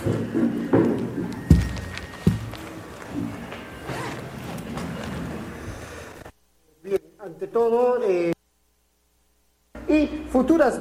Bien, ante todo, y futuras.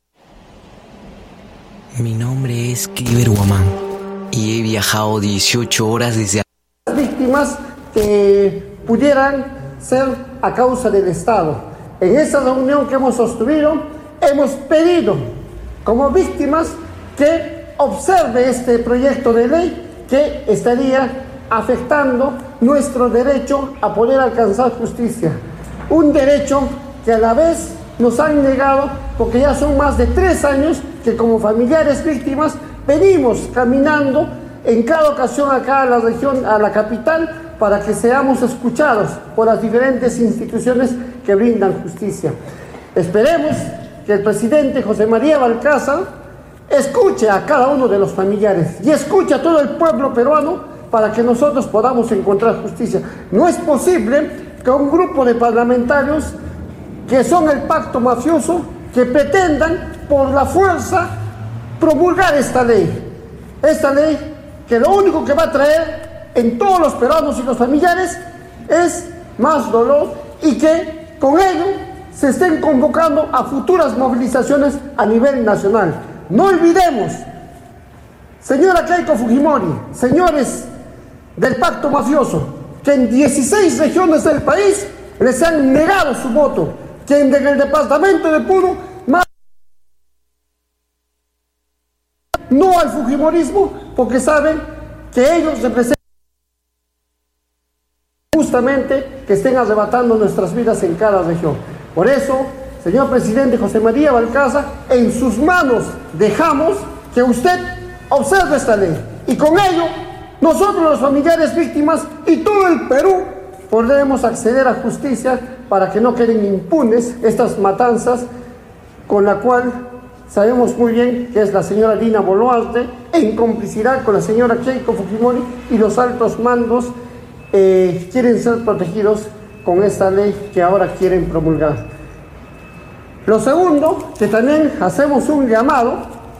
Mi nombre es Cliver Guamán y he viajado 18 horas desde Las víctimas que pudieran ser a causa del Estado. En esta reunión que hemos sostenido, hemos pedido como víctimas que observe este proyecto de ley que estaría afectando nuestro derecho a poder alcanzar justicia. Un derecho que a la vez nos han negado porque ya son más de 3 años que como familiares víctimas venimos caminando en cada ocasión acá a la región, a la capital, para que seamos escuchados por las diferentes instituciones que brindan justicia. Esperemos que el presidente José María Balcázar escuche a cada uno de los familiares y escuche a todo el pueblo peruano para que nosotros podamos encontrar justicia. No es posible que un grupo de parlamentarios que son el pacto mafioso, que pretendan por la fuerza promulgar esta ley que lo único que va a traer en todos los peruanos y los familiares es más dolor y que con ello se estén convocando a futuras movilizaciones a nivel nacional. No olvidemos, señora Keiko Fujimori, señores del pacto mafioso, que en 16 regiones del país les han negado su voto, que en el departamento de Puno no al fujimorismo, porque saben que ellos representan justamente que estén arrebatando nuestras vidas en cada región. Por eso, señor presidente José María Balcázar, en sus manos dejamos que usted observe esta ley y con ello nosotros los familiares víctimas y todo el Perú podremos acceder a justicia para que no queden impunes estas matanzas con la cual sabemos muy bien que es la señora Dina Boluarte en complicidad con la señora Keiko Fujimori y los altos mandos quieren ser protegidos con esta ley que ahora quieren promulgar. Lo segundo, que también hacemos un llamado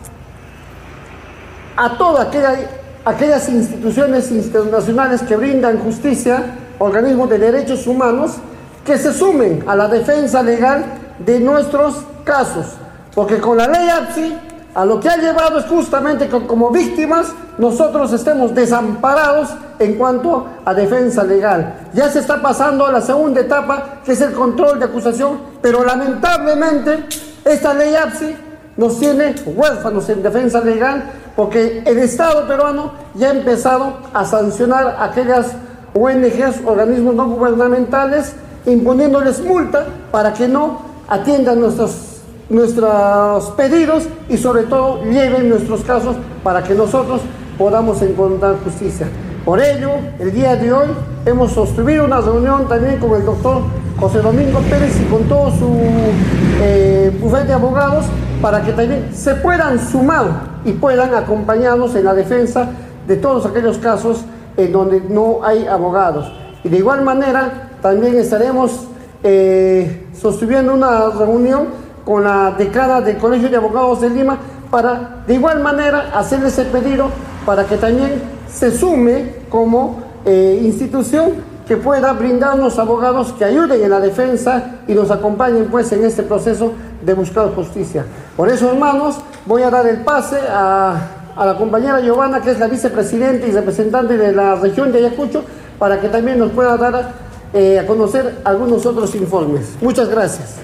a todas aquellas instituciones internacionales que brindan justicia, organismos de derechos humanos, que se sumen a la defensa legal de nuestros casos, porque con la ley APSI a lo que ha llevado es justamente que como víctimas nosotros estemos desamparados en cuanto a defensa legal. Ya se está pasando a la segunda etapa, que es el control de acusación, pero lamentablemente esta ley APSI nos tiene huérfanos en defensa legal, porque el Estado peruano ya ha empezado a sancionar a aquellas ONGs, organismos no gubernamentales, imponiéndoles multa para que no atiendan nuestros pedidos y sobre todo lleven nuestros casos para que nosotros podamos encontrar justicia. Por ello, el día de hoy hemos sostenido una reunión también con el doctor José Domingo Pérez y con todo su bufete de abogados para que también se puedan sumar y puedan acompañarnos en la defensa de todos aquellos casos en donde no hay abogados. Y de igual manera también estaremos sosteniendo una reunión con la decana del Colegio de Abogados de Lima para de igual manera hacer ese pedido para que también se sume como institución que pueda brindarnos abogados que ayuden en la defensa y nos acompañen pues en este proceso de buscar justicia. Por eso, hermanos, voy a dar el pase a la compañera Giovanna, que es la vicepresidenta y representante de la región de Ayacucho, para que también nos pueda dar a conocer algunos otros informes. Muchas gracias.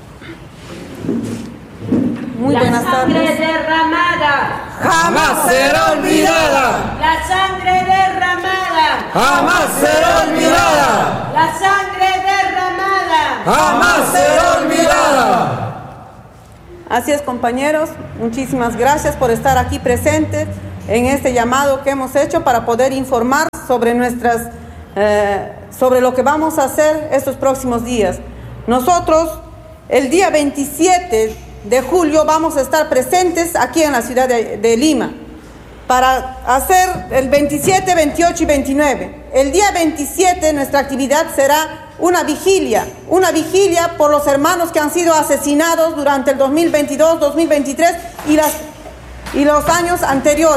Muy buenas tardes. La sangre derramada jamás será olvidada. La sangre derramada jamás será olvidada. La sangre derramada jamás será olvidada. Así es, compañeros, muchísimas gracias por estar aquí presentes en este llamado que hemos hecho para poder informar sobre sobre lo que vamos a hacer estos próximos días. Nosotros, el día 27 de julio, vamos a estar presentes aquí en la ciudad de Lima para hacer el 27, 28 y 29. El día 27 nuestra actividad será una vigilia por los hermanos que han sido asesinados durante el 2022, 2023 y los años anteriores.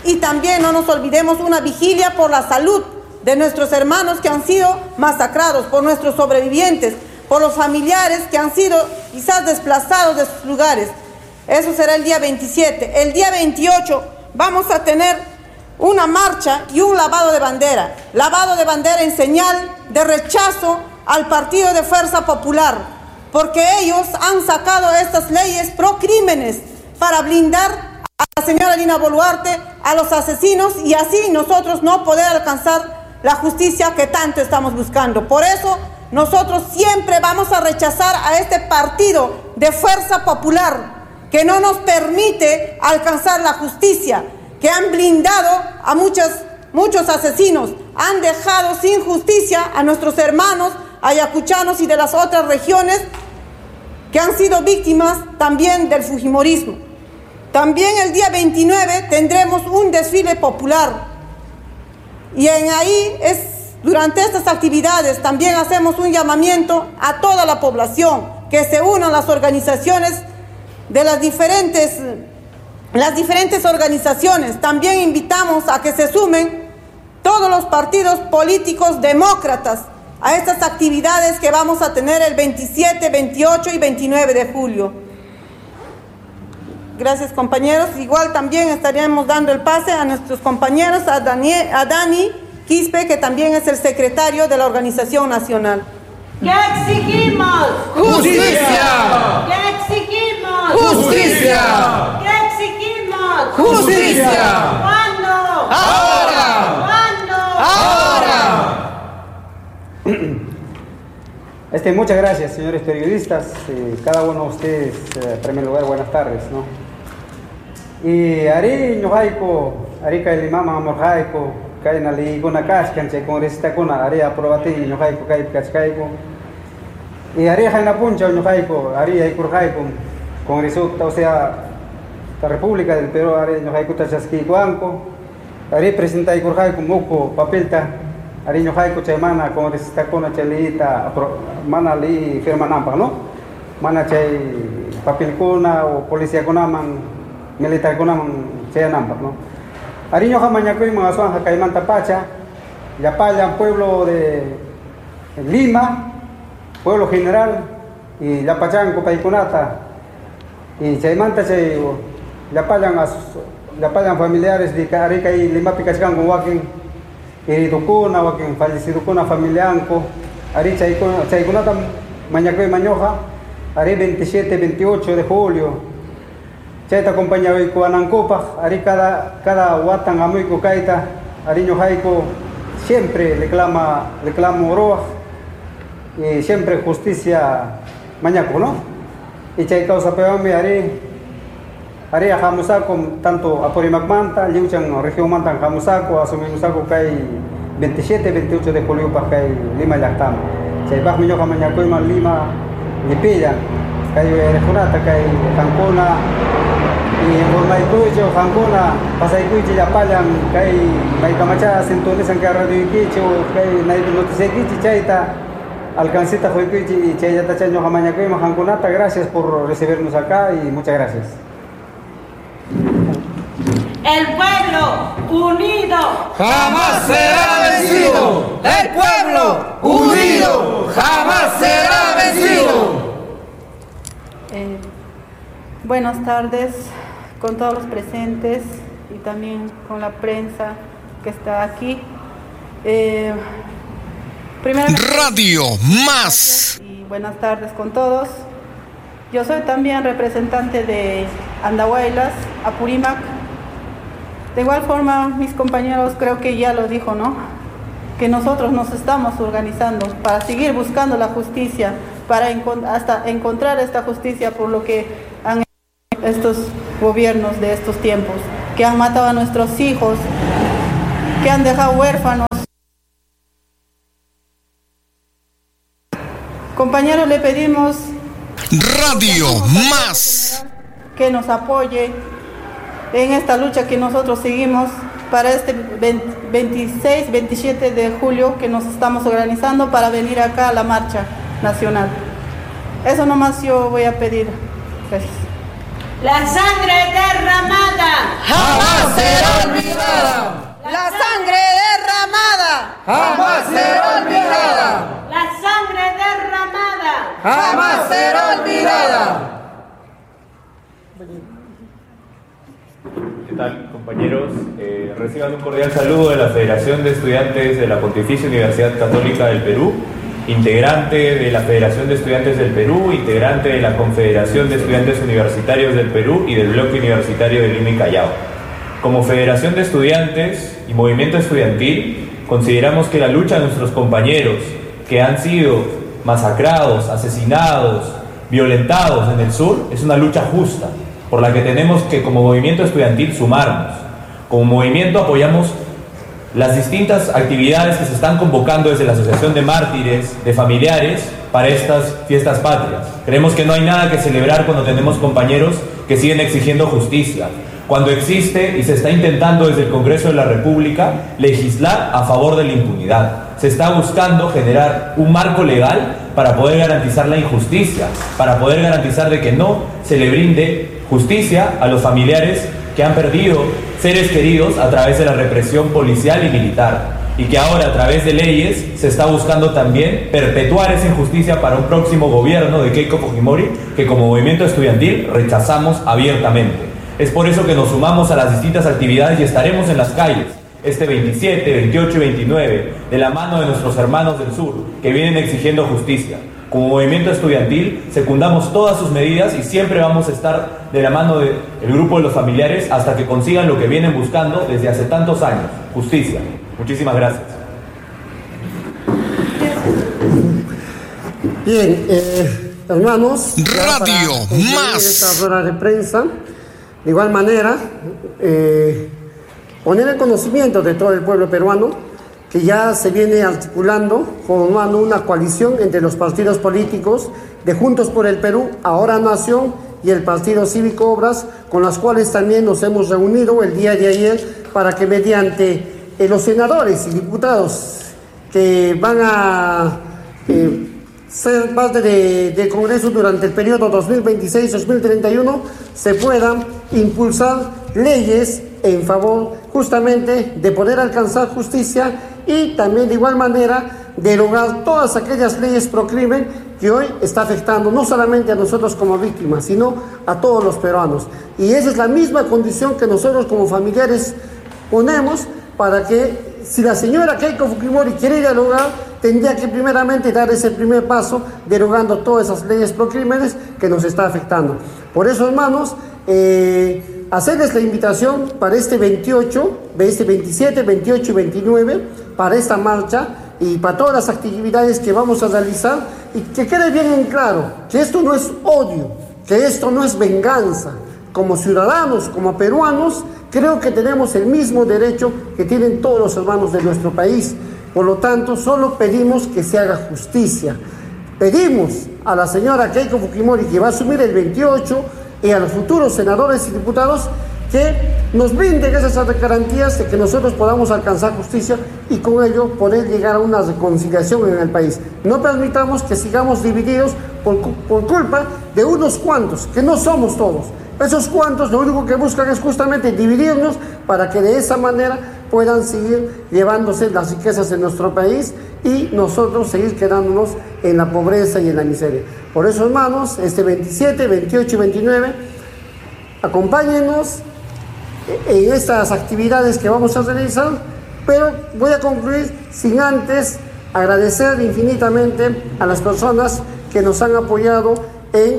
y también no nos olvidemos una vigilia por la salud de nuestros hermanos que han sido masacrados, por nuestros sobrevivientes, por los familiares que han sido quizás desplazados de sus lugares. Eso será el día 27. El día 28 vamos a tener una marcha y un lavado de bandera. Lavado de bandera en señal de rechazo al Partido de Fuerza Popular, porque ellos han sacado estas leyes pro crímenes para blindar a la señora Dina Boluarte, a los asesinos, y así nosotros no poder alcanzar la justicia que tanto estamos buscando. Por eso nosotros siempre vamos a rechazar a este Partido de Fuerza Popular que no nos permite alcanzar la justicia, que han blindado a muchos asesinos, han dejado sin justicia a nuestros hermanos ayacuchanos y de las otras regiones que han sido víctimas también del fujimorismo. También el día 29 tendremos un desfile popular, y durante estas actividades también hacemos un llamamiento a toda la población que se unan las organizaciones de las diferentes organizaciones. También invitamos a que se sumen todos los partidos políticos demócratas a estas actividades que vamos a tener el 27, 28 y 29 de julio. Gracias, compañeros. Igual también estaríamos dando el pase a nuestros compañeros, a Dani Quispe, que también es el secretario de la organización nacional. ¿Qué exigimos? ¡Justicia! ¿Qué exigimos? ¡Justicia! ¿Qué exigimos? ¡Justicia! ¿Cuándo? ¡Ahora! ¿Cuándo? ¡Ahora! Muchas gracias, señores periodistas, cada uno de ustedes, en primer lugar, buenas tardes, ¿no? Y Ari Ñojaico, Ari Kailimama Amorjaico, Kainali Guna Kashkanche, Congresista Kuna, Ari Aprobati, Ñojaico, Kachkaico, y Ari Jaina Puncha, Ñojaico, Ari Aikurjaico, Congresista, o sea, la República del Perú, Ari Ñojaico Tachaski Guanco, Ari Presidenta Aikurjaico, Muco, Papelta, Ari Ñojaico Chaimana, Congresista Kuna Chalita, Mana Li firma Nampa, ¿no? Mana Chay Papel Kuna o Policía Kunaman, Militar Kunaman, Chay Nampa, ¿no? Ari Ñojamañacuy, Manasuan, Caimán Tapacha, Yapayan, pueblo de Lima, pueblo general, y Yapachan, Copaikunata, y Chaimanta, Yapayan familiares de Arica y Lima Picachán, con Wakin, herido Kuna, Wakin, fallecido Kuna, familianco, Ari Chaikunata, Mañacuy, Mañoja, Ari 27, 28 de julio. Chaita compañía hoy Kuanancopa, Ari cada Watan Amuico Kaita, Ari Ñojaico siempre reclama oro y siempre justicia mañaco, ¿no? Y chay causa peame Ari a Jamusaco, tanto a Porimacmanta, Liuchan, región Mantan Jamusaco, Asumimusaco Kai 27, 28 de julio para Kai Lima Yactam. Chay Baj Miñoja Mañaco y Lima Lipilla, Kai Rejonata, Kai Cancona. Y por Maicucho, Jancona, Pasaicuchi, Yapayan, Kai, Maicamacha, Centones, en Radio Iquicho, Kai, Noticia Iquichi, Chaita, Alcancita, Juiquichi y Chayata Chaño, Jamañacuima, Janconata, gracias por recibirnos acá y muchas gracias. El pueblo unido ¡Jamás será vencido! ¡El pueblo unido jamás será vencido! Buenas tardes con todos los presentes y también con la prensa que está aquí. Primeramente, Radio Más. Y buenas tardes con todos. Yo soy también representante de Andahuaylas, Apurímac. De igual forma, mis compañeros creo que ya lo dijo, ¿no? Que nosotros nos estamos organizando para seguir buscando la justicia, para hasta encontrar esta justicia por lo que han hecho estos gobiernos de estos tiempos, que han matado a nuestros hijos, que han dejado huérfanos. Compañeros, le pedimos Radio Más que nos apoye en esta lucha que nosotros seguimos para este 26, 27 de julio que nos estamos organizando para venir acá a la marcha nacional. Eso nomás yo voy a pedir. Gracias. La sangre derramada ¡Jamás será olvidada! ¿Qué tal, compañeros? Reciban un cordial saludo de la Federación de Estudiantes de la Pontificia Universidad Católica del Perú, integrante de la Federación de Estudiantes del Perú, integrante de la Confederación de Estudiantes Universitarios del Perú y del Bloque Universitario de Lima y Callao. Como Federación de Estudiantes y Movimiento Estudiantil, consideramos que la lucha de nuestros compañeros que han sido masacrados, asesinados, violentados en el sur es una lucha justa, por la que tenemos que como movimiento estudiantil sumarnos. Como movimiento apoyamos las distintas actividades que se están convocando desde la Asociación de Mártires, de familiares, para estas fiestas patrias. Creemos que no hay nada que celebrar cuando tenemos compañeros que siguen exigiendo justicia, cuando existe y se está intentando desde el Congreso de la República legislar a favor de la impunidad. Se está buscando generar un marco legal para poder garantizar la injusticia, para poder garantizar de que no se le brinde justicia a los familiares que han perdido seres queridos a través de la represión policial y militar, y que ahora a través de leyes se está buscando también perpetuar esa injusticia para un próximo gobierno de Keiko Fujimori, que como movimiento estudiantil rechazamos abiertamente. Es por eso que nos sumamos a las distintas actividades y estaremos en las calles este 27, 28 y 29, de la mano de nuestros hermanos del sur, que vienen exigiendo justicia. Como movimiento estudiantil, secundamos todas sus medidas y siempre vamos a estar de la mano del grupo de los familiares hasta que consigan lo que vienen buscando desde hace tantos años, justicia. Muchísimas gracias. Bien, hermanos, Radio Más. Esta rueda de prensa, de igual manera, poner en conocimiento de todo el pueblo peruano que ya se viene articulando, formando una coalición entre los partidos políticos de Juntos por el Perú, Ahora Nación y el Partido Cívico Obras, con las cuales también nos hemos reunido el día de ayer para que mediante los senadores y diputados que van a ser parte del Congreso durante el periodo 2026-2031 se puedan impulsar leyes en favor justamente de poder alcanzar justicia y también de igual manera derogar todas aquellas leyes pro crimen que hoy está afectando no solamente a nosotros como víctimas, sino a todos los peruanos. Y esa es la misma condición que nosotros como familiares ponemos para que si la señora Keiko Fujimori quiere dialogar, tendría que primeramente dar ese primer paso derogando todas esas leyes pro crímenes que nos está afectando. Por eso, hermanos, hacerles la invitación para este 27, 28 y 29, para esta marcha y para todas las actividades que vamos a realizar, y que quede bien en claro que esto no es odio, que esto no es venganza. Como ciudadanos, como peruanos, creo que tenemos el mismo derecho que tienen todos los hermanos de nuestro país. Por lo tanto, solo pedimos que se haga justicia. Pedimos a la señora Keiko Fujimori, que va a asumir el 28, y a los futuros senadores y diputados que nos brinden esas garantías de que nosotros podamos alcanzar justicia y con ello poder llegar a una reconciliación en el país. No permitamos que sigamos divididos por culpa de unos cuantos, que no somos todos. Esos cuantos lo único que buscan es justamente dividirnos para que de esa manera puedan seguir llevándose las riquezas de nuestro país y nosotros seguir quedándonos en la pobreza y en la miseria. Por eso, hermanos, este 27, 28 y 29, acompáñenos en estas actividades que vamos a realizar, pero voy a concluir sin antes agradecer infinitamente a las personas que nos han apoyado en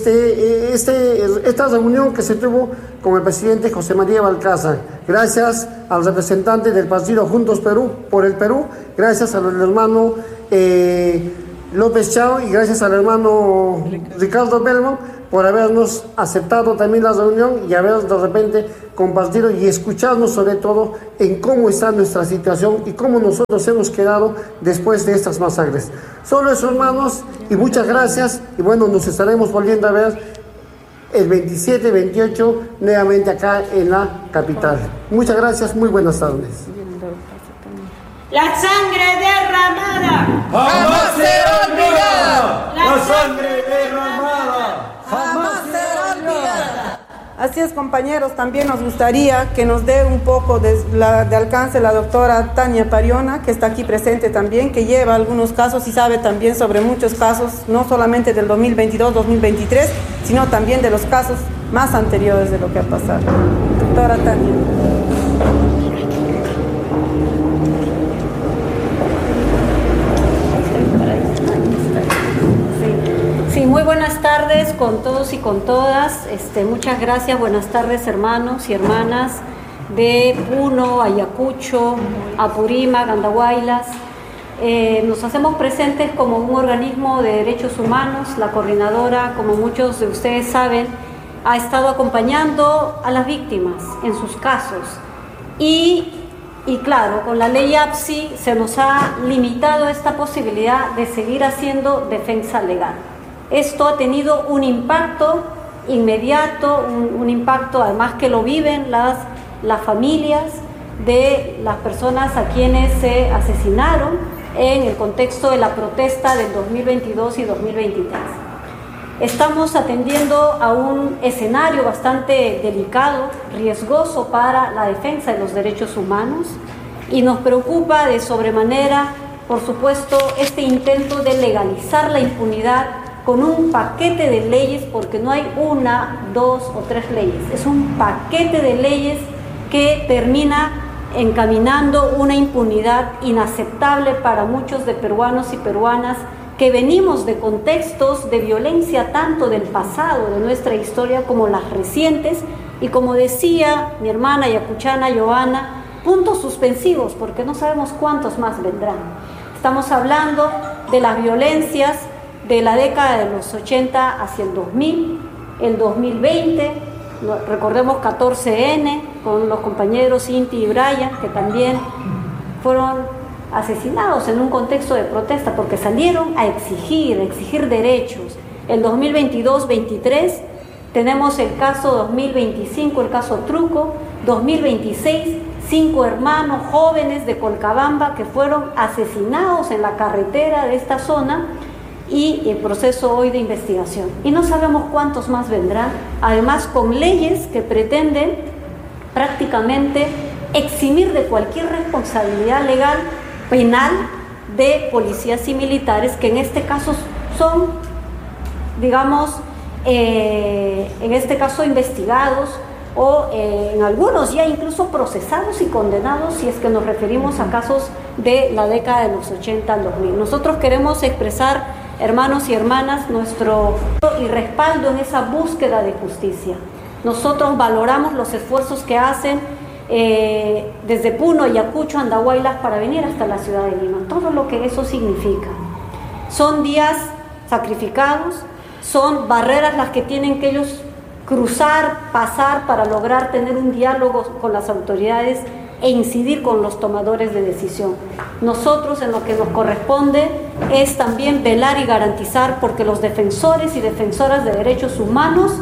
esta reunión que se tuvo con el presidente José María Balcázar. Gracias al representante del partido Juntos por el Perú, gracias al hermano López Chao y gracias al hermano Ricardo Belmont por habernos aceptado también la reunión y haber de repente compartido y escucharnos sobre todo en cómo está nuestra situación y cómo nosotros hemos quedado después de estas masacres. Solo eso, hermanos, y muchas gracias, y bueno, nos estaremos volviendo a ver el 27, 28, nuevamente acá en la capital. Muchas gracias, muy buenas tardes. La sangre derramada jamás será olvidada. La sangre derramada jamás será olvidada. Así es, compañeros, también nos gustaría que nos dé un poco de alcance la doctora Tania Pariona, que está aquí presente también, que lleva algunos casos y sabe también sobre muchos casos, no solamente del 2022-2023, sino también de los casos más anteriores de lo que ha pasado. Doctora Tania. Sí, muy buenas tardes con todos y con todas. Muchas gracias, buenas tardes hermanos y hermanas de Puno, Ayacucho, Apurímac, Andahuaylas. Nos hacemos presentes como un organismo de derechos humanos. La coordinadora, como muchos de ustedes saben, ha estado acompañando a las víctimas en sus casos. Y claro, con la ley APSI se nos ha limitado esta posibilidad de seguir haciendo defensa legal. Esto ha tenido un impacto inmediato, un impacto además que lo viven las familias de las personas a quienes se asesinaron en el contexto de la protesta del 2022 y 2023. Estamos atendiendo a un escenario bastante delicado, riesgoso para la defensa de los derechos humanos, y nos preocupa de sobremanera, por supuesto, este intento de legalizar la impunidad con un paquete de leyes, porque no hay una, dos o tres leyes, es un paquete de leyes que termina encaminando una impunidad inaceptable para muchos de peruanos y peruanas que venimos de contextos de violencia tanto del pasado, de nuestra historia, como las recientes, y como decía mi hermana yacuchana Giovanna, puntos suspensivos, porque no sabemos cuántos más vendrán. Estamos hablando de las violencias de la década de los 80 hacia el 2000, el 2020, recordemos 14N, con los compañeros Inti y Brian, que también fueron asesinados en un contexto de protesta porque salieron a exigir derechos. El 2022-23 tenemos el caso 2025, el caso Truco, 2026, 5 hermanos jóvenes de Colcabamba que fueron asesinados en la carretera de esta zona, y el proceso hoy de investigación. Y no sabemos cuántos más vendrán, además con leyes que pretenden prácticamente eximir de cualquier responsabilidad legal penal de policías y militares, que en este caso son, digamos, en este caso investigados o en algunos ya incluso procesados y condenados, si es que nos referimos a casos de la década de los 80 al 2000. Nosotros queremos expresar, hermanos y hermanas, nuestro y respaldo en esa búsqueda de justicia. Nosotros valoramos los esfuerzos que hacen desde Puno, Ayacucho, Andahuaylas para venir hasta la ciudad de Lima, todo lo que eso significa. Son días sacrificados, son barreras las que tienen que ellos cruzar, pasar para lograr tener un diálogo con las autoridades e incidir con los tomadores de decisión. Nosotros, en lo que nos corresponde, es también velar y garantizar porque los defensores y defensoras de derechos humanos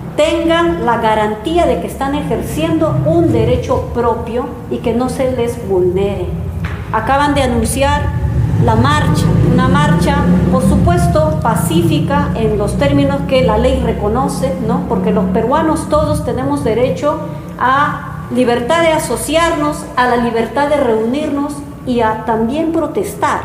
tengan la garantía de que están ejerciendo un derecho propio y que no se les vulnere. Acaban de anunciar la marcha, una marcha, por supuesto, pacífica en los términos que la ley reconoce, ¿no? Porque los peruanos todos tenemos derecho a libertad de asociarnos, a la libertad de reunirnos y a también protestar.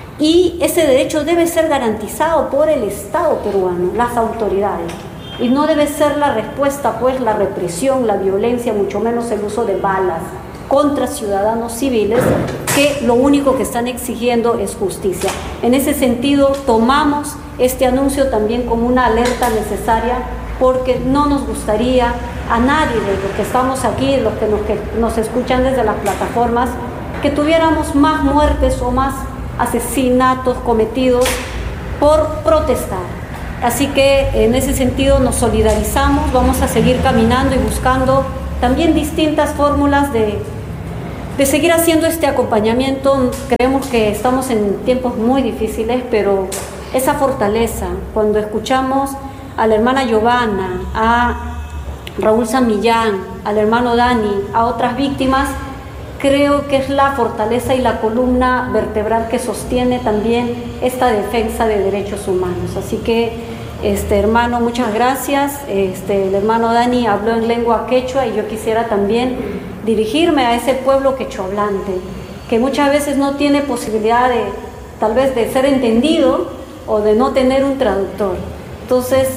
Y ese derecho debe ser garantizado por el Estado peruano, las autoridades. Y no debe ser la respuesta, pues, la represión, la violencia, mucho menos el uso de balas contra ciudadanos civiles que lo único que están exigiendo es justicia. En ese sentido, tomamos este anuncio también como una alerta necesaria, porque no nos gustaría a nadie de los que estamos aquí, los que nos escuchan desde las plataformas, que tuviéramos más muertes o más asesinatos cometidos por protestar. Así que en ese sentido nos solidarizamos, vamos a seguir caminando y buscando también distintas fórmulas de seguir haciendo este acompañamiento. Creemos que estamos en tiempos muy difíciles, pero esa fortaleza, cuando escuchamos a la hermana Giovanna, a Raúl San Millán, al hermano Dani, a otras víctimas, creo que es la fortaleza y la columna vertebral que sostiene también esta defensa de derechos humanos. Así que, hermano, muchas gracias. El hermano Dani habló en lengua quechua y yo quisiera también dirigirme a ese pueblo quechohablante, que muchas veces no tiene posibilidad de, tal vez, de ser entendido o de no tener un traductor. Entonces,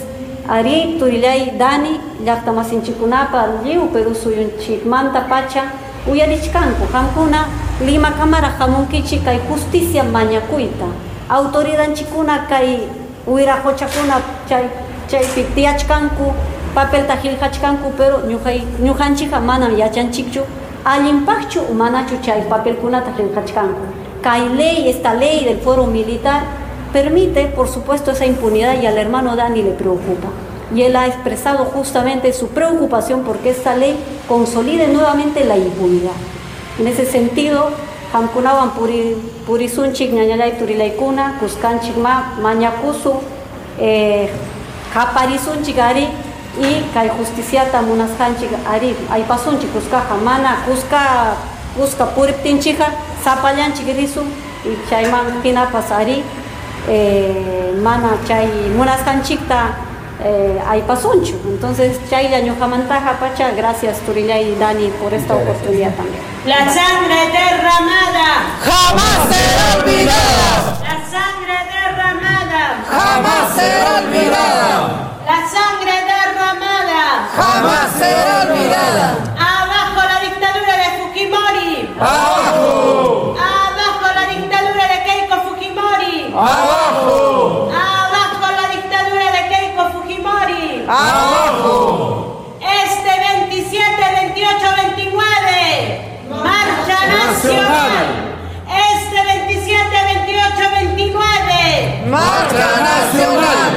Ari turillay Dani llaqta masinchikunapa lliw Perú suyunchikmanta pacha uyarichkanku hamkuna Lima Cámara hamunkichik kay justicia mañakuyta autoridadchikuna kay wiraquchakuna chaypi tiyachkanku papelta qillqachkanku pero ñuqanchikqa manam yachanchikchu allinpaqchu manachu chay papelkunata qillqachkanku kay ley, esta ley del fuero militar permite, por supuesto, esa impunidad y al hermano Dani le preocupa. Y él ha expresado justamente su preocupación porque esta ley consolide nuevamente la impunidad. En ese sentido, hamkunawan purisunchik ñañalay turilaykuna, kuskanchik mañakusu, japarisunchik ari, y kay justiciata munasqanchik ari, aypasunchik kuskaqa, mana kuska puriptinchikqa, sapallanchik risu, y chayman hinapas ari, mana chay munasqanchikta aypasunchu. Entonces chaylla ñuqamantaqa pacha, gracias Turillay y Dani por esta oportunidad también. La sangre derramada jamás será olvidada. La sangre derramada Jamás será olvidada. La sangre derramada Jamás será olvidada. Abajo la dictadura de Fujimori. Abajo. Abajo la dictadura de Keiko Fujimori. Abajo. Abajo la dictadura de Keiko Fujimori. Abajo. Este 27, 28, 29, marcha nacional. Este 27, 28, 29, marcha nacional.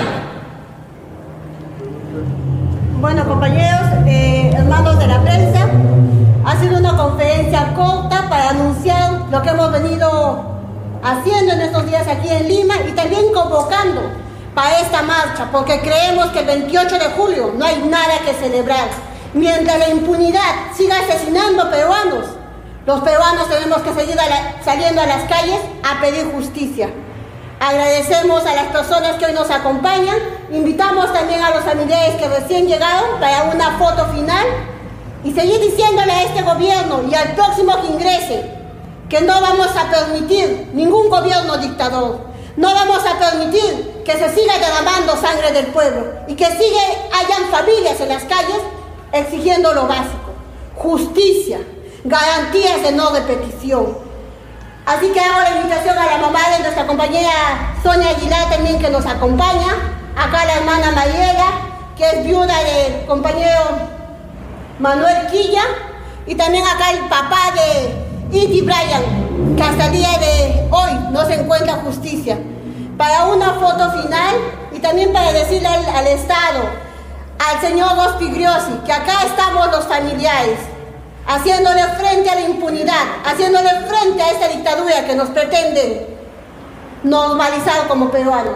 Bueno, compañeros, hermanos de la prensa, ha sido una conferencia corta para anunciar lo que hemos venido haciendo en estos días aquí en Lima y también convocando para esta marcha, porque creemos que el 28 de julio no hay nada que celebrar. Mientras la impunidad siga asesinando peruanos, los peruanos tenemos que seguir saliendo a las calles a pedir justicia. Agradecemos a las personas que hoy nos acompañan, invitamos también a los familiares que recién llegaron para una foto final y seguir diciéndole a este gobierno y al próximo que ingrese que no vamos a permitir ningún gobierno dictador, no vamos a permitir que se siga derramando sangre del pueblo y que hayan familias en las calles exigiendo lo básico, justicia, garantías de no repetición. Así que hago la invitación a la mamá de nuestra compañera Sonia Aguilar también que nos acompaña, acá la hermana Mariela, que es viuda del compañero Manuel Quilla, y también acá el papá de Iti Bryan, que hasta el día de hoy no se encuentra justicia, para una foto final y también para decirle al Estado, al señor Rospigliosi, que acá estamos los familiares, haciéndole frente a la impunidad, haciéndole frente a esta dictadura que nos pretenden normalizar como peruanos.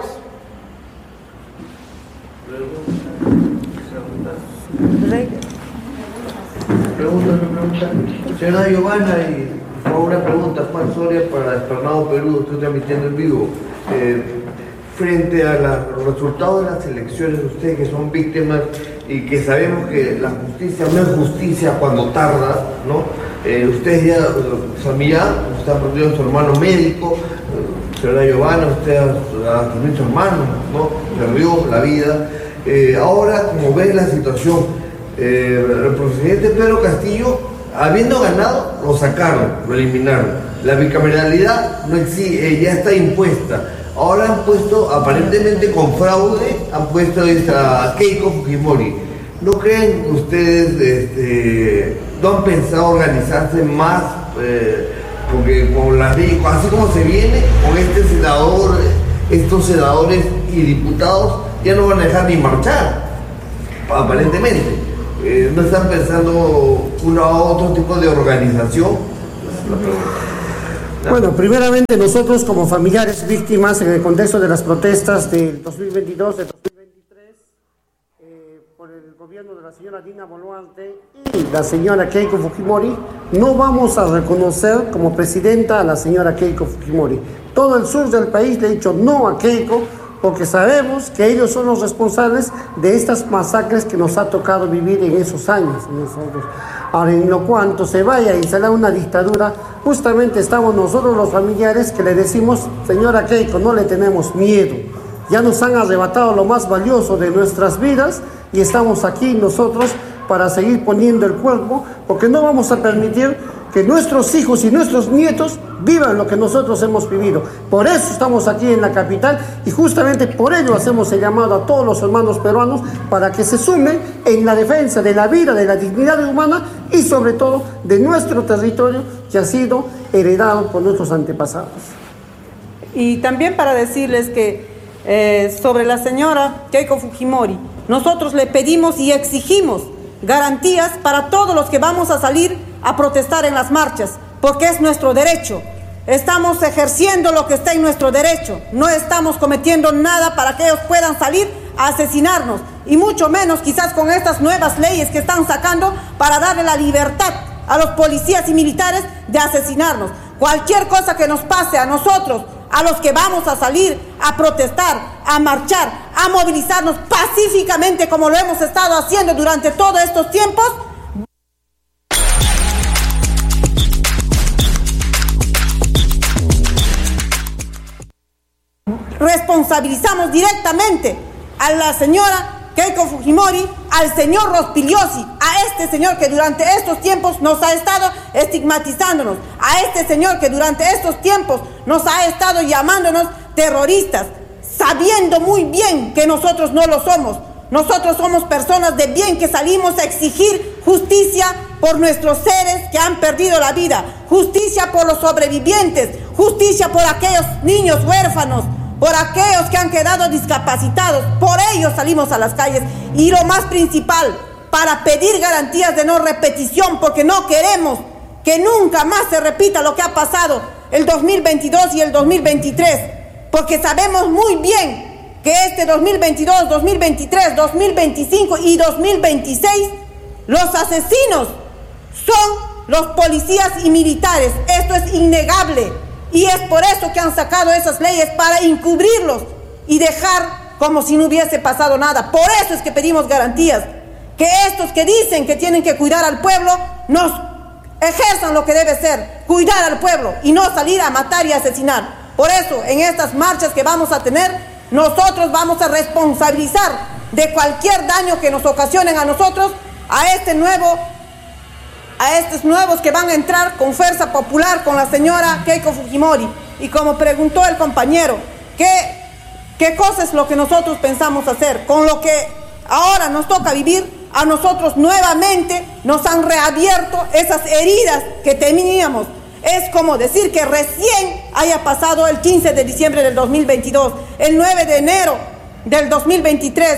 Pregunta. Señora Giovanna, y por favor una pregunta, Juan Soria para Despernado Perú, estoy transmitiendo en vivo. Frente a los resultados de las elecciones, ustedes que son víctimas y que sabemos que la justicia no es justicia cuando tarda, ¿no? Ustedes ya, usted ha perdido a su hermano médico, señora Giovanna, usted a su hermano, ¿no? Perdió la vida. Ahora, como ves la situación, el presidente Pedro Castillo, habiendo ganado, lo sacaron, lo eliminaron. La bicameralidad no existe, ya está impuesta. Ahora han puesto, aparentemente con fraude, han puesto a Keiko Fujimori. ¿No creen ustedes, no han pensado organizarse más? Porque con la ley, así como se viene, con estos senadores y diputados, ya no van a dejar ni marchar, aparentemente. ¿No están pensando otro tipo de organización? Esa es la pregunta. Bueno, primeramente nosotros como familiares víctimas en el contexto de las protestas del 2022, del 2023, por el gobierno de la señora Dina Boluarte y la señora Keiko Fujimori, no vamos a reconocer como presidenta a la señora Keiko Fujimori. Todo el sur del país le ha dicho no a Keiko, porque sabemos que ellos son los responsables de estas masacres que nos ha tocado vivir en esos años. Ahora, en lo cuanto se vaya a instalar una dictadura, justamente estamos nosotros los familiares que le decimos, señora Keiko, no le tenemos miedo, ya nos han arrebatado lo más valioso de nuestras vidas y estamos aquí nosotros para seguir poniendo el cuerpo, porque no vamos a permitir que nuestros hijos y nuestros nietos vivan lo que nosotros hemos vivido. Por eso estamos aquí en la capital y justamente por ello hacemos el llamado a todos los hermanos peruanos para que se sumen en la defensa de la vida, de la dignidad humana y sobre todo de nuestro territorio que ha sido heredado por nuestros antepasados. Y también para decirles que sobre la señora Keiko Fujimori, nosotros le pedimos y exigimos garantías para todos los que vamos a salir a protestar en las marchas, porque es nuestro derecho. Estamos ejerciendo lo que está en nuestro derecho. No estamos cometiendo nada para que ellos puedan salir a asesinarnos, y mucho menos quizás con estas nuevas leyes que están sacando para darle la libertad a los policías y militares de asesinarnos. Cualquier cosa que nos pase a nosotros, a los que vamos a salir a protestar, a marchar, a movilizarnos pacíficamente como lo hemos estado haciendo durante todos estos tiempos, responsabilizamos directamente a la señora Keiko Fujimori, al señor Rospigliosi, a este señor que durante estos tiempos nos ha estado estigmatizándonos, a este señor que durante estos tiempos nos ha estado llamándonos terroristas, sabiendo muy bien que nosotros no lo somos. Nosotros somos personas de bien que salimos a exigir justicia por nuestros seres que han perdido la vida, justicia por los sobrevivientes, justicia por aquellos niños huérfanos, por aquellos que han quedado discapacitados. Por ellos salimos a las calles, y lo más principal, para pedir garantías de no repetición, porque no queremos que nunca más se repita lo que ha pasado el 2022 y el 2023, porque sabemos muy bien que este 2022, 2023, 2025 y 2026, los asesinos son los policías y militares. Esto es innegable. Y es por eso que han sacado esas leyes, para encubrirlos y dejar como si no hubiese pasado nada. Por eso es que pedimos garantías, que estos que dicen que tienen que cuidar al pueblo, nos ejerzan lo que debe ser, cuidar al pueblo y no salir a matar y asesinar. Por eso, en estas marchas que vamos a tener, nosotros vamos a responsabilizar de cualquier daño que nos ocasionen a nosotros, a estos nuevos que van a entrar con fuerza popular con la señora Keiko Fujimori. Y como preguntó el compañero, ¿qué cosa es lo que nosotros pensamos hacer? Con lo que ahora nos toca vivir, a nosotros nuevamente nos han reabierto esas heridas que teníamos. Es como decir que recién haya pasado el 15 de diciembre del 2022, el 9 de enero del 2023,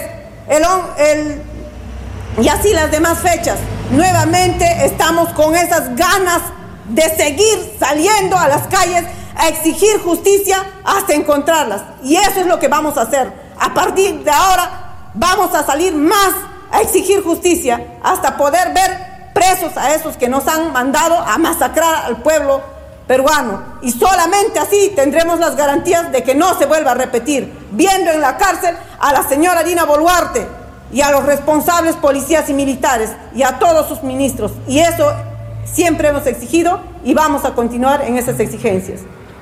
y así las demás fechas. Nuevamente estamos con esas ganas de seguir saliendo a las calles a exigir justicia hasta encontrarlas. Y eso es lo que vamos a hacer. A partir de ahora vamos a salir más a exigir justicia hasta poder ver presos a esos que nos han mandado a masacrar al pueblo peruano. Y solamente así tendremos las garantías de que no se vuelva a repetir, viendo en la cárcel a la señora Dina Boluarte y a los responsables policías y militares y a todos sus ministros. Y eso siempre hemos exigido y vamos a continuar en esas exigencias.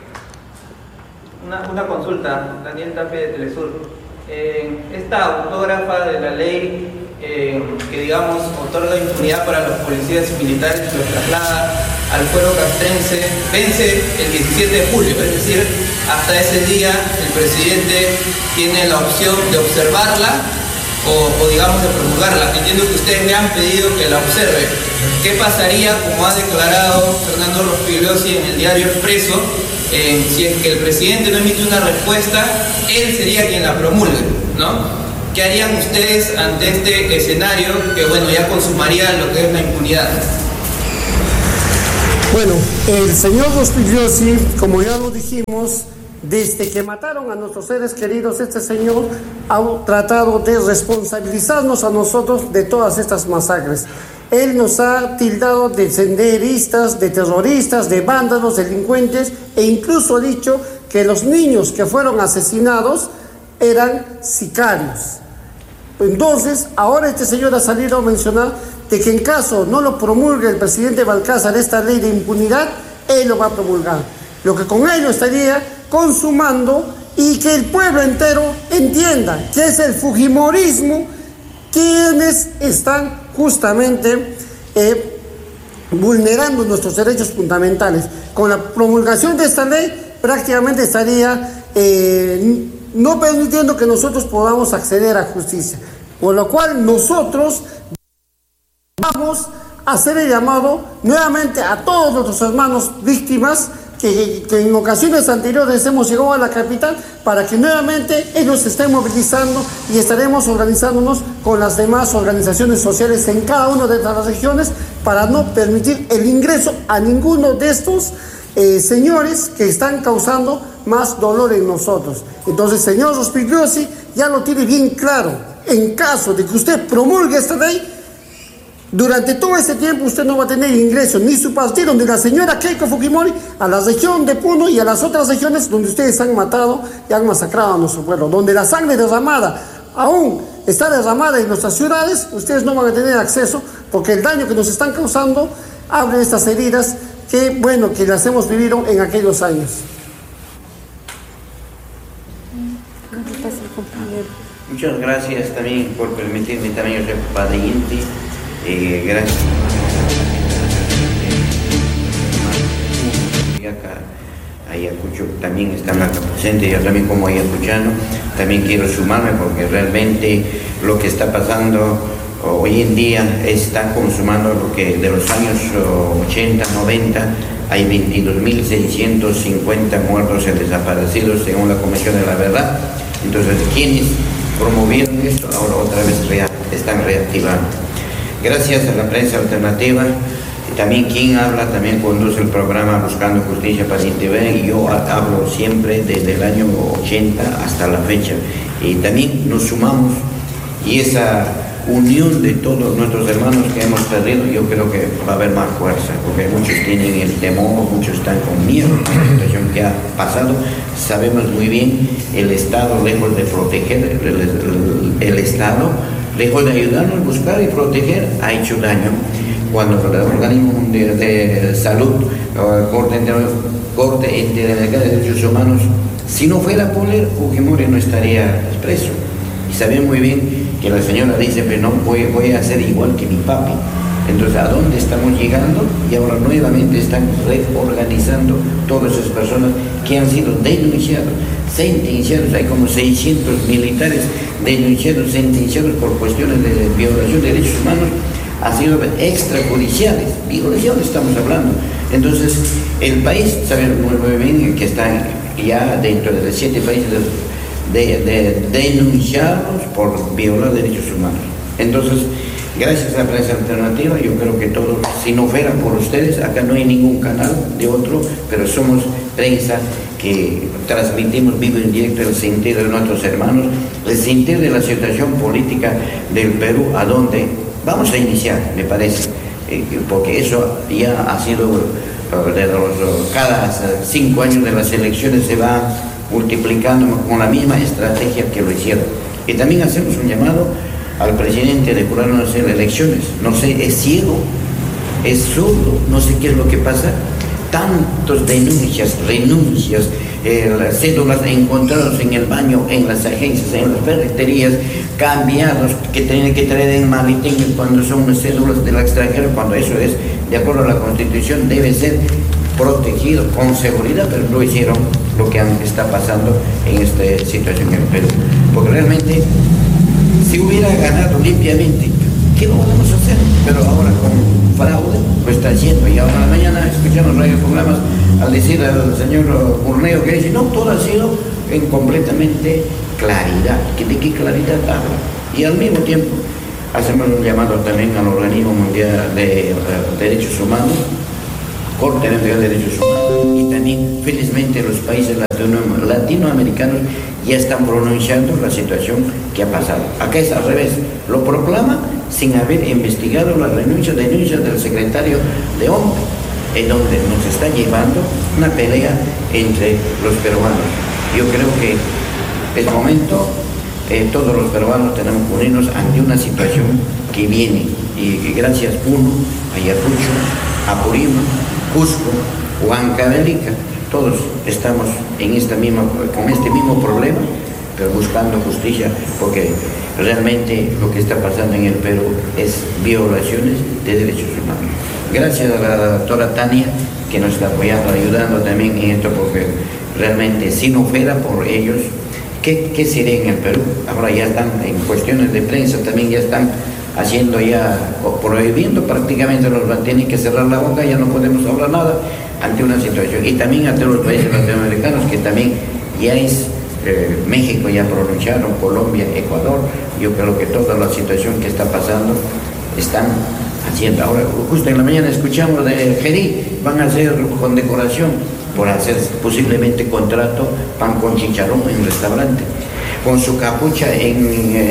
Una consulta, Daniel Tape de Telesur. Esta autógrafa de la ley que digamos otorga impunidad para los policías y militares y los traslada al fuero castrense vence el 17 de julio, es decir, hasta ese día el presidente tiene la opción de observarla o digamos de promulgarla. Entiendo que ustedes me han pedido que la observe. ¿Qué pasaría, como ha declarado Fernando Rospigliosi en el diario Expreso, si es que el presidente no emite una respuesta, él sería quien la promulgue, ¿no? ¿Qué harían ustedes ante este escenario que, bueno, ya consumaría lo que es la impunidad? Bueno, el señor Rospigliosi, como ya lo dijimos, desde que mataron a nuestros seres queridos, este señor ha tratado de responsabilizarnos a nosotros de todas estas masacres. Él nos ha tildado de senderistas, de terroristas, de vándalos, delincuentes, e incluso ha dicho que los niños que fueron asesinados eran sicarios. Entonces, ahora este señor ha salido a mencionar de que en caso no lo promulgue el presidente Balcázar esta ley de impunidad, él lo va a promulgar. Lo que con ello estaría consumando y que el pueblo entero entienda que es el fujimorismo quienes están justamente vulnerando nuestros derechos fundamentales. Con la promulgación de esta ley prácticamente estaría no permitiendo que nosotros podamos acceder a justicia, por lo cual nosotros vamos a hacer el llamado nuevamente a todos nuestros hermanos víctimas que en ocasiones anteriores hemos llegado a la capital, para que nuevamente ellos se estén movilizando y estaremos organizándonos con las demás organizaciones sociales en cada una de las regiones para no permitir el ingreso a ninguno de estos señores que están causando más dolor en nosotros. Entonces, señor Rospigliosi ya lo tiene bien claro. En caso de que usted promulgue esta ley, durante todo este tiempo usted no va a tener ingreso, ni su partido, ni la señora Keiko Fujimori, a la región de Puno y a las otras regiones donde ustedes han matado y han masacrado a nuestro pueblo, donde la sangre derramada aún está derramada en nuestras ciudades. Ustedes no van a tener acceso, porque el daño que nos están causando abre estas heridas que, bueno, que las hemos vivido en aquellos años. Muchas gracias también por permitirme también ser padriente. Gracias. Ayacucho también está acá presente, yo también como ayacuchano también quiero sumarme, porque realmente lo que está pasando hoy en día está consumando lo que de los años 80, 90 hay 22.650 muertos y desaparecidos según la Comisión de la Verdad. Entonces, quienes promovieron esto ahora otra vez están reactivando. Gracias a la prensa alternativa, también quien habla, también conduce el programa Buscando Justicia para TV, y yo hablo siempre desde el año 80 hasta la fecha. Y también nos sumamos, y esa unión de todos nuestros hermanos que hemos perdido, yo creo que va a haber más fuerza, porque muchos tienen el temor, muchos están con miedo a la situación que ha pasado. Sabemos muy bien, el Estado, lejos de proteger, el Estado, lejos de ayudarnos a buscar y proteger, ha hecho daño. Cuando el organismo de salud, Corte Interamericana de Derechos Humanos, si no fuera por él, Fujimori no estaría preso. Y sabemos muy bien que la señora dice, pero no, voy a hacer igual que mi papi. Entonces, ¿a dónde estamos llegando? Y ahora nuevamente están reorganizando todas esas personas que han sido denunciados, sentenciados. Hay como 600 militares denunciados, sentenciados por cuestiones de violación de derechos humanos, han sido extrajudiciales, violaciones estamos hablando. Entonces, el país, saben muy bien que está ya dentro de los 7 países denunciados por violar derechos humanos. Entonces, gracias a la prensa alternativa, yo creo que todos, si no fuera por ustedes, acá no hay ningún canal de otro, pero somos prensa que transmitimos vivo en directo el sentir de nuestros hermanos, el sentir de la situación política del Perú, a donde vamos a iniciar, me parece, porque eso ya ha sido, cada 5 años de las elecciones se va multiplicando con la misma estrategia que lo hicieron. Y también hacemos un llamado al presidente de jurar no hacer elecciones. No sé, es ciego, es sordo, no sé qué es lo que pasa. Tantos denuncias, renuncias, las cédulas encontradas en el baño, en las agencias, en las ferreterías, cambiados, que tienen que traer en maletín cuando son unas cédulas del extranjero, cuando eso es, de acuerdo a la Constitución, debe ser protegido con seguridad, pero no hicieron lo que está pasando en esta situación en el Perú. Porque realmente, si hubiera ganado limpiamente, ¿qué lo vamos a hacer? Pero ahora con fraude lo está haciendo. Y ahora mañana escuchamos radioprogramas al decir al señor Urneo que dice, no, todo ha sido en completamente claridad. ¿De qué claridad habla? Y al mismo tiempo hacemos un llamado también al Organismo Mundial de Derechos Humanos, Corte Interamericana de Derechos Humanos, y también felizmente los países latinoamericanos ya están pronunciando la situación que ha pasado. Acá es al revés, lo proclama sin haber investigado las denuncias del secretario de ONU, en donde nos está llevando una pelea entre los peruanos. Yo creo que es momento, todos los peruanos tenemos que unirnos ante una situación que viene, y gracias Puno, Ayacucho, Apurímac, Cusco, Huancavelica, todos estamos con este mismo problema, pero buscando justicia, porque realmente lo que está pasando en el Perú es violaciones de derechos humanos. Gracias a la doctora Tania, que nos está apoyando, ayudando también en esto, porque realmente si no fuera por ellos, ¿qué sería en el Perú? Ahora ya están en cuestiones de prensa, también ya están haciendo o prohibiendo prácticamente, nos tienen que cerrar la boca, ya no podemos hablar nada ante una situación. Y también ante los países latinoamericanos, que también ya es México, ya pronunciaron, Colombia, Ecuador. Yo creo que toda la situación que está pasando están haciendo. Ahora, justo en la mañana escuchamos de Jeri, van a hacer condecoración por hacer posiblemente contrato pan con chicharrón en un restaurante, con su capucha en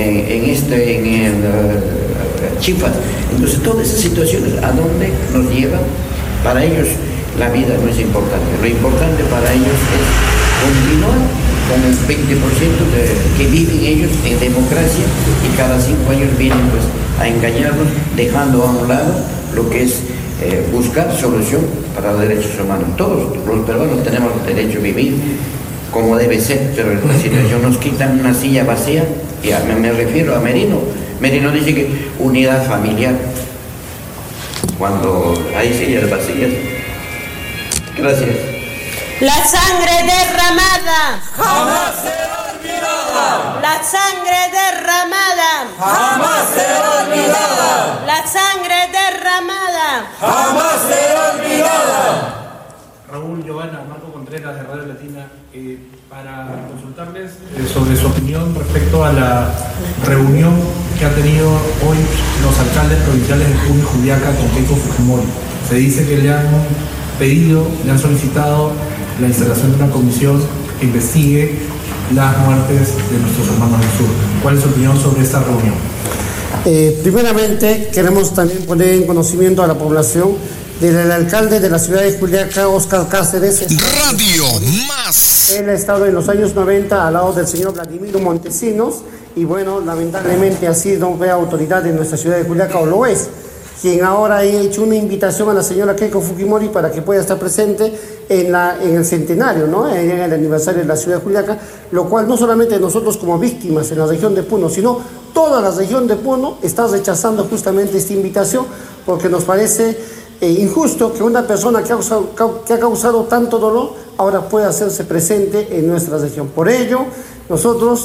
Chifas. Entonces, todas esas situaciones, ¿a dónde nos llevan? Para ellos la vida no es importante. Lo importante para ellos es continuar con el 20% que viven ellos en democracia, y cada 5 años vienen pues a engañarnos, dejando a un lado lo que es buscar solución para los derechos humanos. Todos los peruanos tenemos derecho a vivir como debe ser, pero la situación nos quitan una silla vacía, y me refiero a Merino. Merino dice que unidad familiar, cuando hay sillas vacías. Gracias. La sangre derramada jamás será olvidada. La sangre derramada jamás será olvidada. La sangre derramada jamás será olvidada. Raúl, Giovanna, Marco Contreras de Radio Latina, para consultarles sobre su opinión respecto a la reunión que han tenido hoy los alcaldes provinciales de Puno y Juliaca con Keiko Fujimori. Se dice que le han solicitado la instalación de una comisión que investigue las muertes de nuestros hermanos del sur. ¿Cuál es su opinión sobre esta reunión? Primeramente, queremos también poner en conocimiento a la población del alcalde de la ciudad de Juliaca, Óscar Cáceres. Radio Más. Él ha estado en los años 90 al lado del señor Vladimiro Montesinos, y bueno, lamentablemente ha sido autoridad de nuestra ciudad de Juliaca, o lo es, quien ahora ha hecho una invitación a la señora Keiko Fujimori para que pueda estar presente en el centenario, ¿no? En el aniversario de la ciudad de Juliaca, lo cual no solamente nosotros como víctimas en la región de Puno, sino toda la región de Puno está rechazando justamente esta invitación, porque nos parece injusto que una persona que ha causado tanto dolor ahora pueda hacerse presente en nuestra región. Por ello, nosotros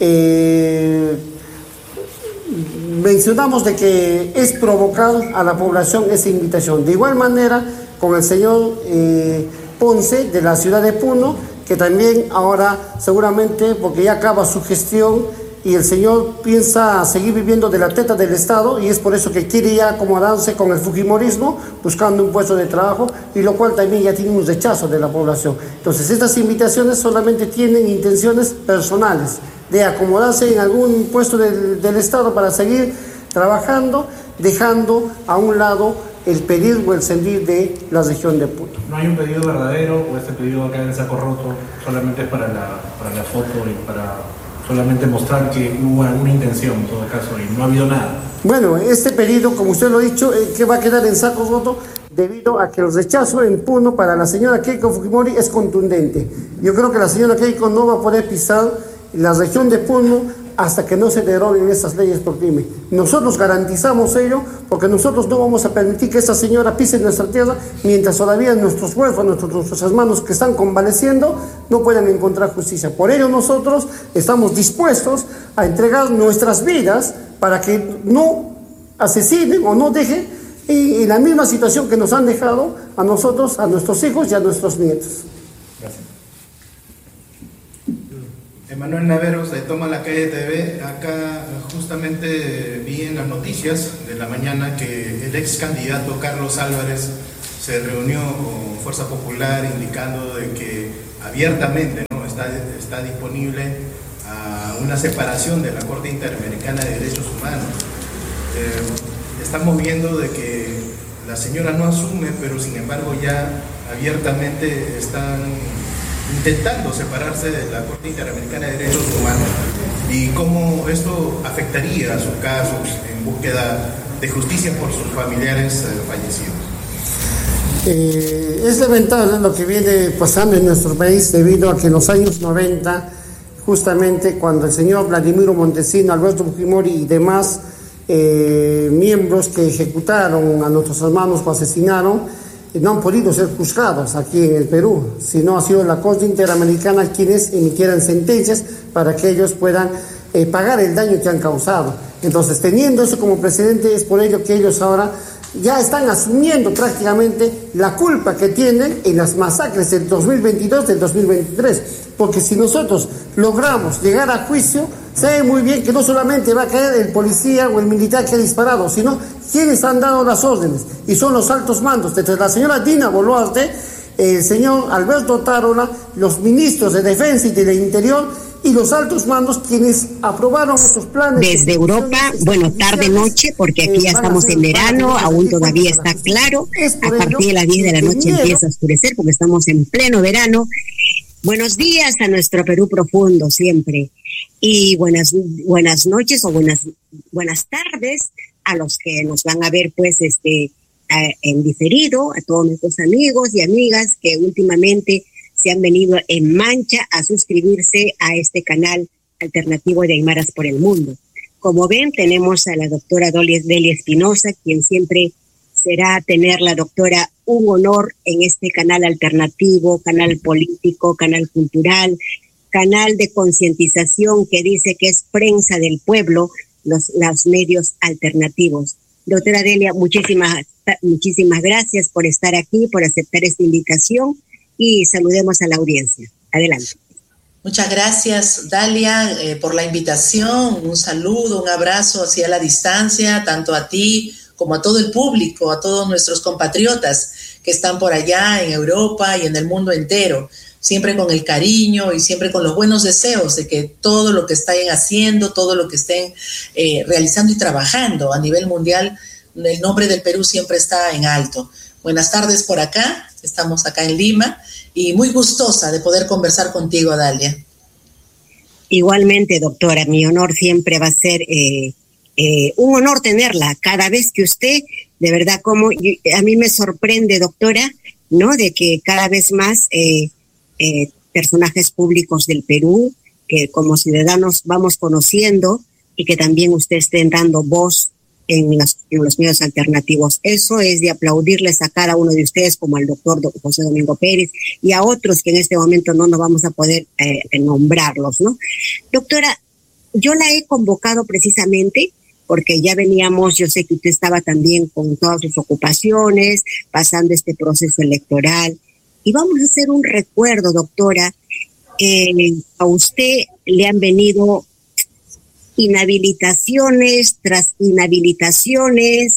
mencionamos de que es provocar a la población esa invitación. De igual manera, con el señor Ponce de la ciudad de Puno, que también ahora seguramente, porque ya acaba su gestión, y el señor piensa seguir viviendo de la teta del Estado, y es por eso que quiere ya acomodarse con el fujimorismo, buscando un puesto de trabajo, y lo cual también ya tiene un rechazo de la población. Entonces, estas invitaciones solamente tienen intenciones personales, de acomodarse en algún puesto del Estado para seguir trabajando, dejando a un lado el pedir o el sentir de la región de Puno. ¿No hay un pedido verdadero, o este pedido acá en el saco roto solamente es para la foto y para solamente mostrar que hubo alguna intención en todo caso y no ha habido nada? Bueno, este pedido, como usted lo ha dicho, que va a quedar en saco roto debido a que el rechazo en Puno para la señora Keiko Fujimori es contundente. Yo creo que la señora Keiko no va a poder pisar la región de Puno hasta que no se deroguen esas leyes por crimen. Nosotros garantizamos ello, porque nosotros no vamos a permitir que esa señora pise nuestra tierra mientras todavía nuestros huérfanos, nuestros hermanos que están convaleciendo no puedan encontrar justicia. Por ello nosotros estamos dispuestos a entregar nuestras vidas para que no asesinen o no dejen en la misma situación que nos han dejado a nosotros, a nuestros hijos y a nuestros nietos. Gracias. Emanuel Naveros de Toma la Calle TV. Acá justamente vi en las noticias de la mañana que el ex candidato Carlos Álvarez se reunió con Fuerza Popular indicando de que abiertamente, ¿no?, está disponible a una separación de la Corte Interamericana de Derechos Humanos. Estamos viendo de que la señora no asume, pero sin embargo ya abiertamente están intentando separarse de la Corte Interamericana de Derechos Humanos, y cómo esto afectaría a sus casos en búsqueda de justicia por sus familiares fallecidos. Es lamentable lo que viene pasando en nuestro país debido a que en los años 90, justamente cuando el señor Vladimiro Montesino, Alberto Fujimori y demás miembros que ejecutaron a nuestros hermanos o asesinaron, no han podido ser juzgados aquí en el Perú, sino ha sido la Corte Interamericana quienes emitieran sentencias para que ellos puedan pagar el daño que han causado. Entonces, teniendo eso como precedente, es por ello que ellos ahora ya están asumiendo prácticamente la culpa que tienen en las masacres del 2022, del 2023, porque si nosotros logramos llegar a juicio, saben muy bien que no solamente va a caer el policía o el militar que ha disparado, sino quienes han dado las órdenes, y son los altos mandos, desde la señora Dina Boluarte, el señor Alberto Tarola, los ministros de Defensa y del Interior, y los altos mandos quienes aprobaron estos planes. Desde Europa, bueno, tarde, noche, porque aquí ya estamos en verano, aún todavía está claro, a partir de las 10 de la noche empieza a oscurecer porque estamos en pleno verano. Buenos días a nuestro Perú profundo siempre, y buenas noches o buenas tardes a los que nos van a ver pues en diferido, a todos nuestros amigos y amigas que últimamente se han venido en mancha a suscribirse a este canal alternativo de Aymaras por el Mundo. Como ven, tenemos a la doctora Delia Espinosa, quien siempre será tener la doctora un honor en este canal alternativo, canal político, canal cultural, canal de concientización que dice que es prensa del pueblo, los medios alternativos. Doctora Delia, muchísimas gracias por estar aquí, por aceptar esta invitación, y saludemos a la audiencia. Adelante. Muchas gracias, Dalia, por la invitación. Un saludo, un abrazo hacia la distancia, tanto a ti como a todo el público, a todos nuestros compatriotas que están por allá en Europa y en el mundo entero, siempre con el cariño y siempre con los buenos deseos de que todo lo que estén haciendo, todo lo que estén realizando y trabajando a nivel mundial, el nombre del Perú siempre está en alto. Buenas tardes por acá, estamos acá en Lima y muy gustosa de poder conversar contigo, Dalia. Igualmente, doctora, mi honor siempre va a ser un honor tenerla cada vez que usted, de verdad, a mí me sorprende, doctora, ¿no? De que cada vez más personajes públicos del Perú, que como ciudadanos vamos conociendo y que también ustedes estén dando voz en los medios alternativos. Eso es de aplaudirles a cada uno de ustedes, como al doctor José Domingo Pérez y a otros que en este momento no nos vamos a poder nombrarlos, ¿no? Doctora, yo la he convocado precisamente porque ya veníamos, yo sé que usted estaba también con todas sus ocupaciones, pasando este proceso electoral, y vamos a hacer un recuerdo, doctora. A usted le han venido inhabilitaciones tras inhabilitaciones,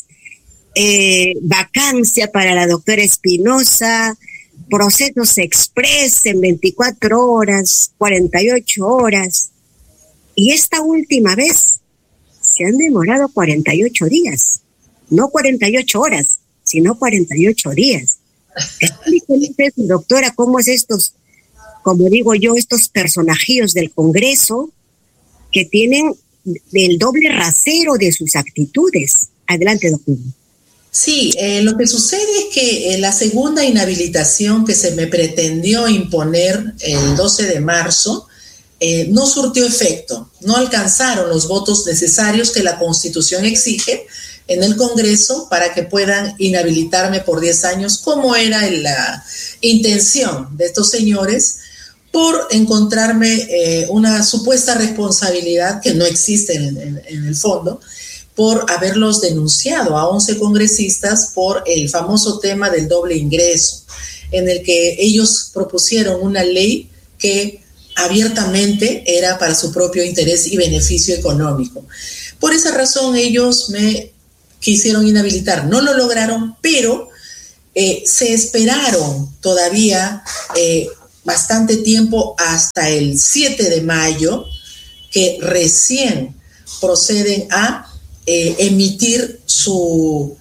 vacancia para la doctora Espinosa, procesos express en 24 horas, 48 horas, y esta última vez se han demorado 48 días, no 48 horas, sino 48 días. Explíqueme, doctora, cómo es estos, como digo yo, estos personajillos del Congreso que tienen el doble rasero de sus actitudes. Adelante, doctora. Sí, lo que sucede es que la segunda inhabilitación que se me pretendió imponer el 12 de marzo no surtió efecto, no alcanzaron los votos necesarios que la Constitución exige en el Congreso para que puedan inhabilitarme por 10 años, como era la intención de estos señores, por encontrarme una supuesta responsabilidad que no existe en el fondo, por haberlos denunciado a 11 congresistas por el famoso tema del doble ingreso, en el que ellos propusieron una ley que abiertamente era para su propio interés y beneficio económico. Por esa razón ellos me quisieron inhabilitar, no lo lograron, pero se esperaron todavía bastante tiempo hasta el 7 de mayo, que recién proceden a emitir su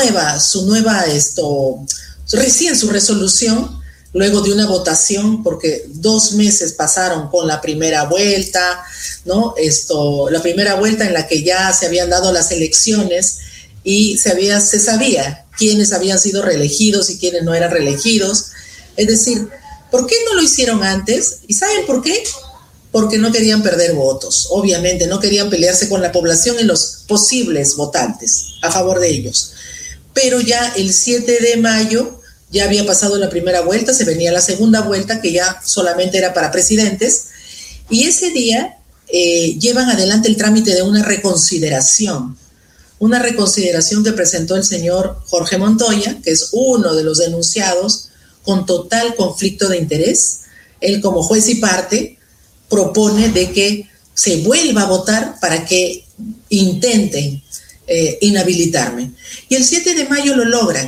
resolución, luego de una votación, porque 2 meses pasaron con la primera vuelta, ¿no? La primera vuelta en la que ya se habían dado las elecciones y se sabía quiénes habían sido reelegidos y quiénes no eran reelegidos. Es decir, ¿por qué no lo hicieron antes? ¿Y saben por qué? Porque no querían perder votos. Obviamente, no querían pelearse con la población y los posibles votantes a favor de ellos. Pero ya el 7 de mayo ya había pasado la primera vuelta, se venía la segunda vuelta, que ya solamente era para presidentes, y ese día llevan adelante el trámite de una reconsideración que presentó el señor Jorge Montoya, que es uno de los denunciados con total conflicto de interés. Él, como juez y parte, propone de que se vuelva a votar para que intenten inhabilitarme. Y el 7 de mayo lo logran.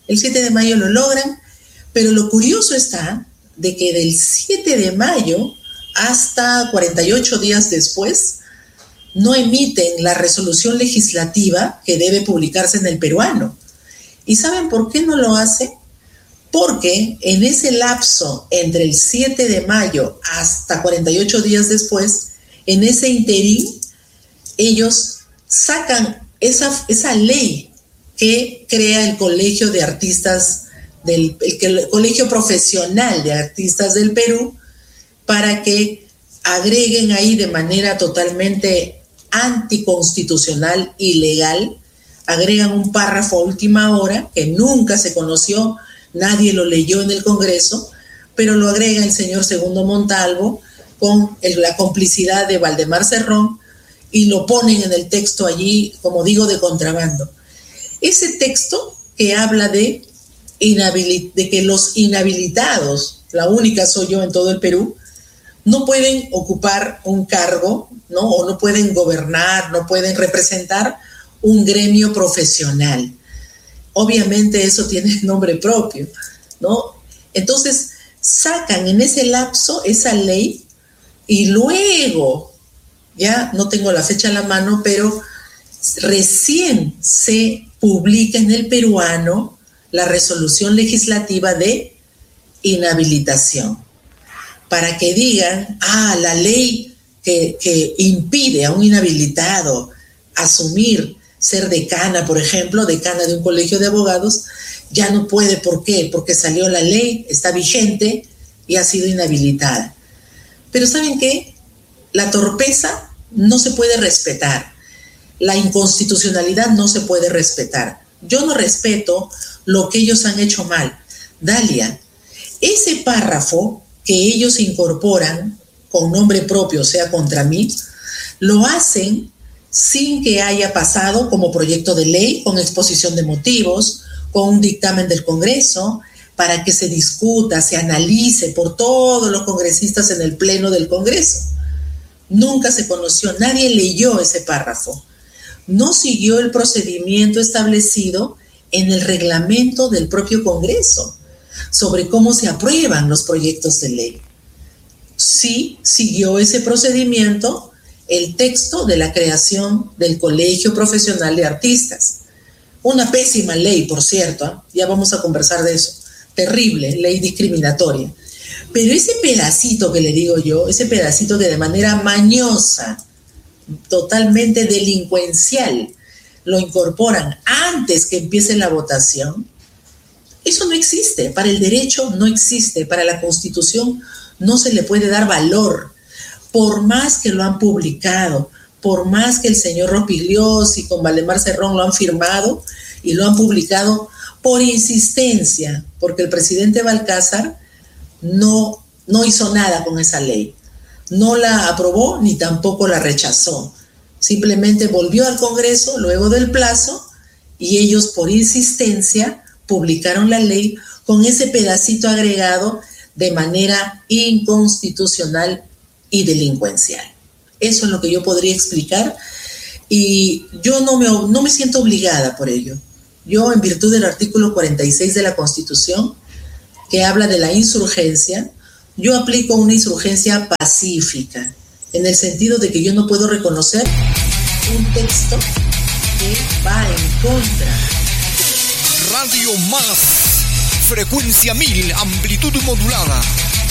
Pero lo curioso está de que del 7 de mayo hasta 48 días después no emiten la resolución legislativa que debe publicarse en el peruano. ¿Y saben por qué no lo hace? Porque en ese lapso entre el 7 de mayo hasta 48 días después, en ese interín, ellos sacan esa ley que crea el Colegio de Artistas, el Colegio Profesional de Artistas del Perú, para que agreguen ahí de manera totalmente anticonstitucional, ilegal, agregan un párrafo a última hora que nunca se conoció, nadie lo leyó en el Congreso, pero lo agrega el señor Segundo Montalvo con la complicidad de Valdemar Cerrón y lo ponen en el texto allí, como digo, de contrabando. Ese texto que habla de que los inhabilitados, la única soy yo en todo el Perú, no pueden ocupar un cargo, ¿no? O no pueden gobernar, no pueden representar un gremio profesional. Obviamente eso tiene nombre propio, ¿no? Entonces sacan en ese lapso esa ley y luego, ya no tengo la fecha a la mano, pero recién se publica en el peruano la resolución legislativa de inhabilitación, para que digan, la ley que impide a un inhabilitado asumir ser decana, por ejemplo, decana de un colegio de abogados, ya no puede. ¿Por qué? Porque salió la ley, está vigente y ha sido inhabilitada. Pero ¿saben qué? La torpeza no se puede respetar. La inconstitucionalidad no se puede respetar. Yo no respeto lo que ellos han hecho mal. Dalia, ese párrafo que ellos incorporan con nombre propio, o sea, contra mí, lo hacen sin que haya pasado como proyecto de ley, con exposición de motivos, con un dictamen del Congreso, para que se discuta, se analice por todos los congresistas en el pleno del Congreso. Nunca se conoció, nadie leyó ese párrafo. No siguió el procedimiento establecido en el reglamento del propio Congreso sobre cómo se aprueban los proyectos de ley. Sí siguió ese procedimiento el texto de la creación del Colegio Profesional de Artistas. Una pésima ley, por cierto, ya vamos a conversar de eso. Terrible, ley discriminatoria. Pero ese pedacito que le digo yo, ese pedacito que de manera mañosa, totalmente delincuencial, lo incorporan antes que empiece la votación, eso no existe. Para el derecho no existe, para la Constitución no se le puede dar valor. Por más que lo han publicado, por más que el señor Rospigliosi con Valdemar Cerrón lo han firmado y lo han publicado por insistencia, porque el presidente Balcázar no hizo nada con esa ley. No la aprobó ni tampoco la rechazó. Simplemente volvió al Congreso luego del plazo y ellos por insistencia publicaron la ley con ese pedacito agregado de manera inconstitucional y delincuencial. Eso es lo que yo podría explicar y yo no me siento obligada por ello. Yo, en virtud del artículo 46 de la Constitución, que habla de la insurgencia, yo aplico una insurgencia pacífica, en el sentido de que yo no puedo reconocer un texto que va en contra. Radio Más, frecuencia 1000, amplitud modulada.